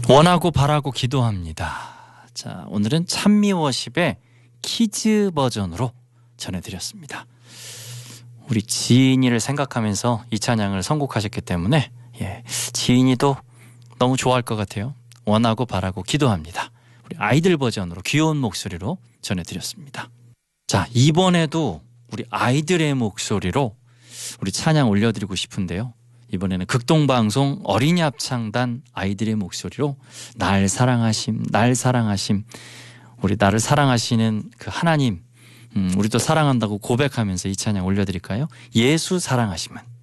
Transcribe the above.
원하고 바라고 기도합니다. 자, 오늘은 찬미워십의 키즈 버전으로 전해드렸습니다. 우리 지인이를 생각하면서 이 찬양을 선곡하셨기 때문에 지인이도 너무 좋아할 것 같아요. 원하고 바라고 기도합니다. 우리 아이들 버전으로 귀여운 목소리로 전해드렸습니다. 자, 이번에도 우리 아이들의 목소리로 우리 찬양 올려드리고 싶은데요. 이번에는 극동방송 어린이 합창단 아이들의 목소리로 날 사랑하심, 날 사랑하심, 우리 나를 사랑하시는 그 하나님, 우리도 사랑한다고 고백하면서 이 찬양 올려드릴까요? 예수 사랑하심은.